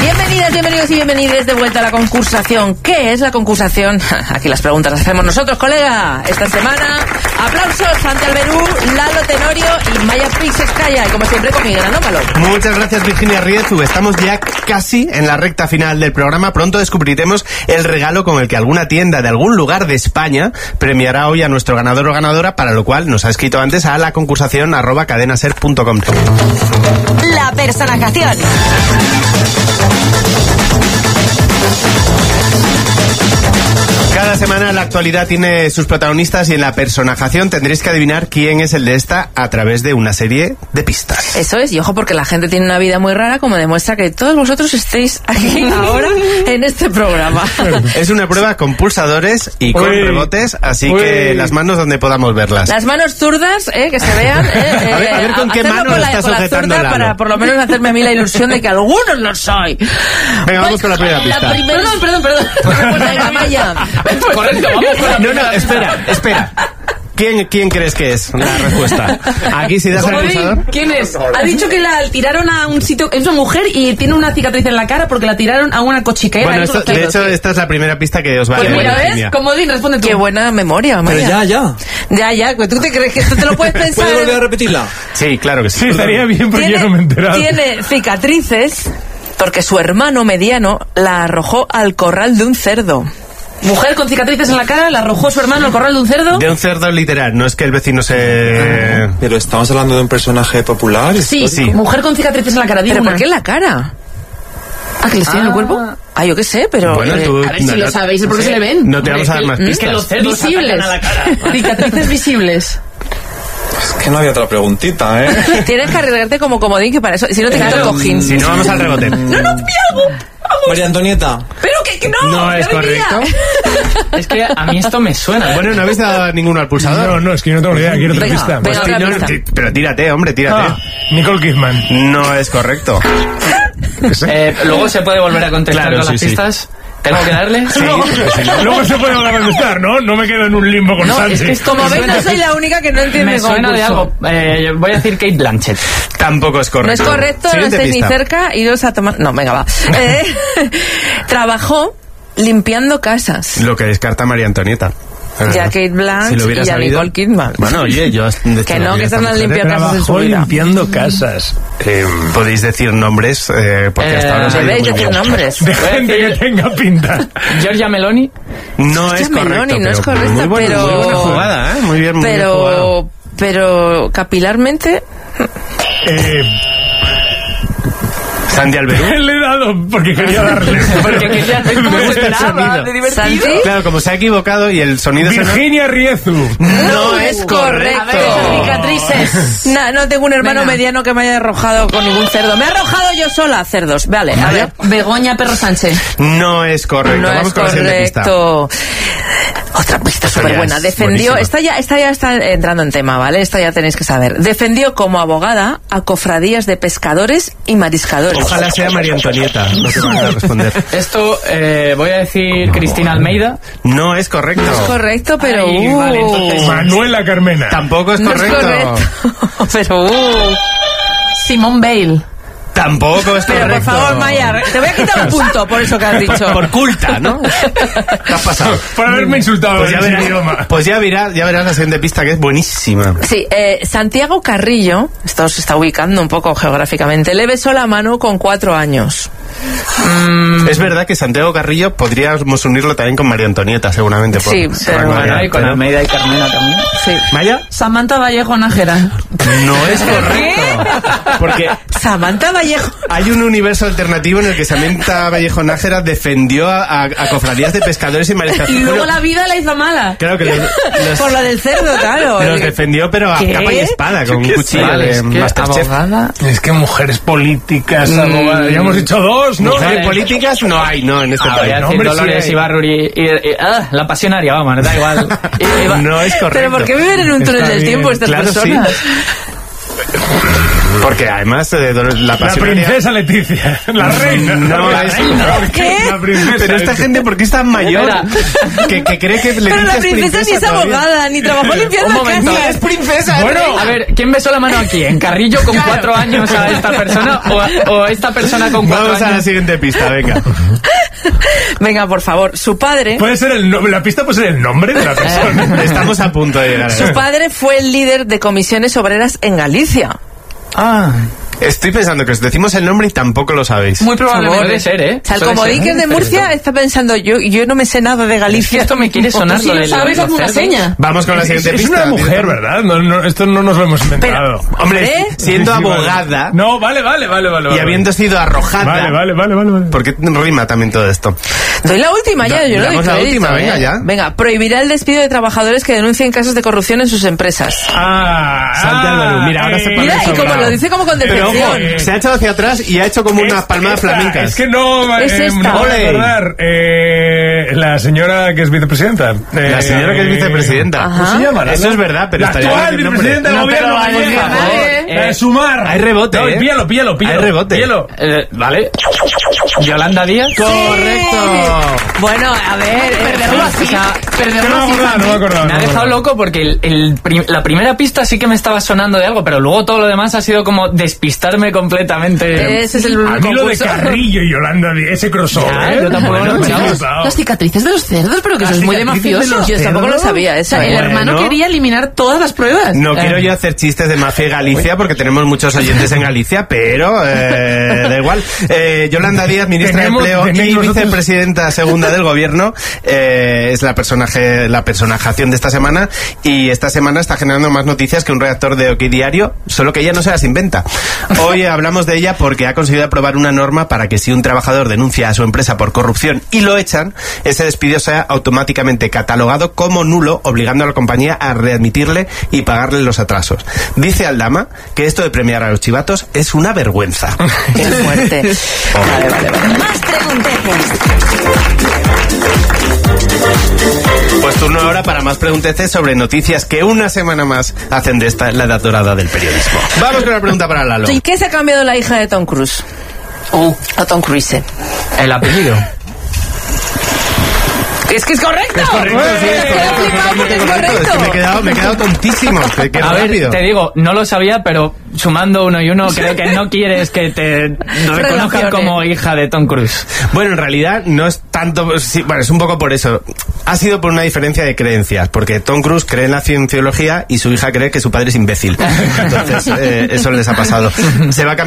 Bienvenidas, bienvenidos y bienvenidas de vuelta a la concursación. ¿Qué es la concursación? Aquí las preguntas las hacemos nosotros, colega. Esta semana, aplausos, Santi Alberú, Lalo Tenorio y Maya Pixescaya. Y como siempre, con Miguel Anómalo. Muchas gracias, Virginia Riezu. Estamos ya casi en la recta final del programa. Pronto descubriremos el regalo con el que alguna tienda de algún lugar de España premiará hoy a nuestro ganador o ganadora, para lo cual nos ha escrito antes a la concursación@cadenaser.com. La personajación. Cada semana la actualidad tiene sus protagonistas y en la personajación tendréis que adivinar quién es el de esta a través de una serie de pistas. Eso es, y ojo porque la gente tiene una vida muy rara, como demuestra que todos vosotros estéis aquí ahora en este programa. Es una prueba con pulsadores y con rebotes, así que las manos donde podamos verlas. Las manos zurdas, que se vean. A ver con qué mano lo estás sujetando, Lalo. Para por lo menos hacerme a mí la ilusión de que algunos lo soy. Venga, vamos con la primera pista. Perdón. Venga, Maya. Correcto, vamos con la No, espera. ¿Quién crees que es la respuesta? Aquí si das el pulsador. ¿Quién es? Ha dicho que la tiraron a un sitio. Es una mujer y tiene una cicatriz en la cara porque la tiraron a una cochiquera. Bueno, de hecho, esta es la primera pista que os va a Pues dar. mira, ¿ves? Comodín, responde tú. Qué buena memoria, Maya. Pero Ya, pues tú te crees que esto te lo puedes pensar. ¿Puedo volver a repetirla? Sí, claro que sí. Sí, estaría bien porque yo no me he enterado. Tiene cicatrices porque su hermano mediano la arrojó al corral de un cerdo. Mujer con cicatrices en la cara, la arrojó su hermano al corral de un cerdo. De un cerdo literal, no es que el vecino se... Pero estamos hablando de un personaje popular. Sí, Sí. mujer con cicatrices en la cara. ¿Pero por qué en la cara? ¿Ah, que les tiene en el cuerpo? Ah, yo qué sé, pero... Bueno, tú... A ver si lo sabéis, ¿por qué se le ven? No te vamos a dar más pistas. Que los cerdos visibles. Cicatrices visibles. Es que no había otra preguntita, ¿eh? Tienes que arriesgarte como comodín, que para eso... Si no te quito el cojín. Si no, vamos al rebote. No, pilla algo. Vamos. María Antonieta. Pero que no. No es correcto. Es que a mí esto me suena. Bueno, no habéis dado ninguno al pulsador. No, es que yo no tengo ni idea. Quiero otra Venga, pista. venga. Pues otra pista. pero tírate, hombre, tírate. Nicole Kidman. No es correcto. Luego se puede volver a contestar Claro, con sí, las sí. pistas. ¿Tengo que darle? Sí, Luego se puede volver a contestar, ¿no? No me quedo en un limbo No, constante. es que esto Como ves, no soy la única que no entiende me suena de algo. Voy a decir Kate Blanchett. Tampoco es No correcto. es correcto, no Siguiente estáis ni pista. cerca, iros a tomar... No, venga, va. Trabajó limpiando casas. Lo que descarta María Antonieta. Ya Kate Blanchett Si lo hubiera y a sabido. Nicole Kidman. Bueno, oye, yo... Que no, que están limpiando casas en su Trabajó vida. limpiando casas. Podéis decir nombres, porque hasta ahora os ha ido Debéis muy decir bien. nombres. De gente que tenga pinta. Giorgia Meloni. No es Meloni, correcto. no es pero correcta, muy buena, pero- muy buena jugada, ¿eh? Muy bien, muy bien jugado. Pero capilarmente... Sandy Alberú. Le he dado porque quería darle. Porque quería hacer como Me se gusta el esperaba, sonido. de divertido. ¿Santi? Claro, como se ha equivocado y el sonido Virginia Riezu. no es correcto. A ver, cicatrices. No tengo un hermano Venga. mediano que me haya arrojado con ningún cerdo. Me he arrojado yo sola cerdos. Vale, a ver. Begoña Perro Sánchez. No es correcto. No Vamos es con la siguiente pista. correcto. Otra pista Esta súper ya buena. es Defendió, buenísima. esta ya está entrando en tema, ¿vale? Esta ya tenéis que saber. Defendió como abogada a cofradías de pescadores y mariscadores. Ojalá sea María Antonieta. No te van a responder. Esto voy a decir Cristina Almeida. No es correcto. No es correcto, pero... Ay, vale, entonces- Manuela Carmena. Tampoco es no es correcto. correcto. Pero... Simone Bale. Tampoco es Pero correcto. por favor, Maya, te voy a quitar un punto por eso que has dicho. Por culta, ¿no? ¿Qué has pasado? Por haberme insultado Pues ya en ese verás, idioma. pues ya verás la siguiente pista, que es buenísima. Sí, Santiago Carrillo, esto se está ubicando un poco geográficamente, le besó la mano con 4 años. Es verdad que Santiago Carrillo podríamos unirlo también con María Antonieta, seguramente. por- Sí, pero por- Bueno, y con pero- Almeida y Carmena también. Sí. ¿Maya? Samantha Vallejo Nájera. No es correcto. Porque Samantha Vallejo. hay un universo alternativo en el que Samantha Vallejo Nájera defendió a cofradías de pescadores y mariscadores. Y luego la vida la hizo mala. Claro que los Por lo del cerdo, claro. los defendió, pero a ¿Qué? capa y espada, con un cuchillo Vale, de es que Masterchef. abogada. Es que mujeres políticas, abogadas. Ya hemos dicho 2, ¿no? Mujeres Vale. políticas no hay, no, en este Voy país. a No, decir hombre, sí Dolores hay. Ibarruri la pasionaria, vamos, da igual. No es correcto. Pero ¿por qué viven en un túnel Está del bien. tiempo estas Claro, sí. personas? Porque además la La pasionaria... princesa Leticia, la reina. No, la es- reina. ¿Qué? La princesa. Pero esta gente, ¿por qué es tan mayor? Que cree que Pero la Leticia princesa ni es todavía. abogada, ni trabajó limpiando Un momento. casas. Es princesa. es Bueno, reina. A ver, ¿quién besó la mano aquí? ¿En Carrillo con 4 años a esta persona o esta persona con 4 Vamos a la años? siguiente pista, venga. Venga, por favor, su padre... puede ser la pista puede ser el nombre de la persona. Estamos a punto de llegar a Su eso. padre fue el líder de comisiones obreras en Galicia. Ah, Estoy pensando que os decimos el nombre y tampoco lo sabéis. muy probablemente. Puede ser, ¿eh? O sea, el Puede comodín ser. que es de Murcia está pensando, yo no me sé nada de Galicia. Esto me quiere sonar Si lo lo de sabes, los hazme una cerdos. seña. Vamos con la siguiente Es pista. una mujer, ¿verdad? No, esto no nos lo hemos inventado. Hombre, siendo Sí, vale. abogada No, vale. y habiendo sido arrojada... Vale. Porque rima también todo esto. Doy la última ya, yo no doy Damos la crédito, última, venga, ya. Venga, prohibirá el despido de trabajadores que denuncien casos de corrupción en sus empresas. Santi Alvaro, mira, ahora se pone Mira, y como sobrado. lo dice como con Pero ojo, decepción. se ha echado hacia atrás y ha hecho como unas palmadas flamencas. Es que no, Es esta. no voy a Ole. recordar. La señora que es vicepresidenta. La señora que es vicepresidenta. ¿Cómo se llama? Eso es verdad, pero la estaría actual bien el nombre. vicepresidenta del No, gobierno pero vale, gallega. por favor. La de Sumar. Hay rebote, No, ¿eh? píllalo. Hay rebote. Píllalo. Vale. Yolanda Díaz. ¡Correcto! Bueno, a ver, Perderlo así. O sea, No me acordaba. me ha dejado loco porque la primera pista sí que me estaba sonando de algo, pero luego todo lo demás ha sido como despistarme completamente. ese es el A mí lo de concurso. Carrillo y Yolanda, ese crossover. Ya, yo tampoco lo he sí, escuchado. claro. Las cicatrices de los cerdos, pero que eso es muy de cicatrices de mafioso. los Yo tampoco lo cerdos. sabía, O esa. sea, el Bueno. hermano quería eliminar todas las pruebas. No quiero yo hacer chistes de mafia en Galicia porque tenemos muchos oyentes en Galicia, pero da igual. Yolanda Díaz, ministra de Empleo y tenéis vosotros- vicepresidenta segunda del gobierno, es la personajación de esta semana, y esta semana está generando más noticias que un redactor de OK Diario, solo que ella no se las inventa. Hoy hablamos de ella porque ha conseguido aprobar una norma para que si un trabajador denuncia a su empresa por corrupción y lo echan, ese despido sea automáticamente catalogado como nulo, obligando a la compañía a readmitirle y pagarle los atrasos. Dice Aldama que esto de premiar a los chivatos es una vergüenza. Qué fuerte. Vale. Más pregunteces. Pues turno ahora para más pregunteces sobre noticias que una semana más hacen de esta la edad dorada del periodismo. Vamos con la pregunta para Lalo. ¿Y qué se ha cambiado la hija de Tom Cruise? A Tom Cruise. El apellido. Es que es correcto. Es correcto, sí, es Queda correcto, flipado porque es totalmente correcto. Es que me he quedado tontísimo. Qué A ver, rápido. te digo, no lo sabía, pero sumando uno y uno, creo que no quieres que te reconozcan Relaciones. como hija de Tom Cruise. Bueno, en realidad no es tanto... Sí, bueno, es un poco por eso. Ha sido por una diferencia de creencias, porque Tom Cruise cree en la cienciología y su hija cree que su padre es imbécil. Entonces, eso les ha pasado. Se va a cambiar